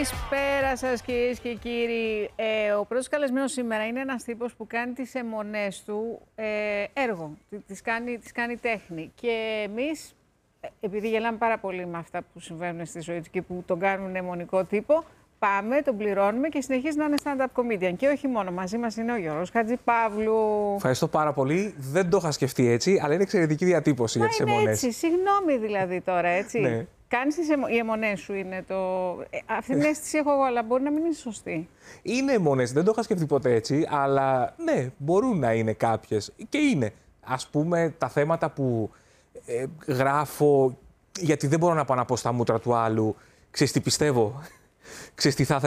Καλησπέρα σας κυρίες και κύριοι. Ο πρώτος καλεσμένος σήμερα είναι ένας τύπος που κάνει τις αιμονές του έργο, τις κάνει τέχνη. Και εμείς, επειδή γελάμε πάρα πολύ με αυτά που συμβαίνουν στη ζωή του και που τον κάνουν αιμονικό τύπο, πάμε, τον πληρώνουμε και συνεχίζει να είναι stand-up comedian. Και όχι μόνο, μαζί μας είναι ο Γιώργος Χατζηπαύλου. Ευχαριστώ πάρα πολύ. Δεν το είχα σκεφτεί έτσι, αλλά είναι εξαιρετική διατύπωση για τις αιμονές. Έτσι, συγγνώμη δηλαδή τώρα, έτσι. Ναι. Κάνεις οι αιμονές σου είναι το... Αυτή την αίσθηση έχω εγώ, αλλά μπορεί να μην είναι σωστή. Είναι αιμονές, δεν το είχα σκεφτεί ποτέ έτσι, αλλά ναι, μπορούν να είναι κάποιες. Και είναι. Ας πούμε, τα θέματα που γράφω, γιατί δεν μπορώ να πάω να πω στα μούτρα του άλλου, ξέρεις τι πιστεύω, ξέρεις τι θα ήθελα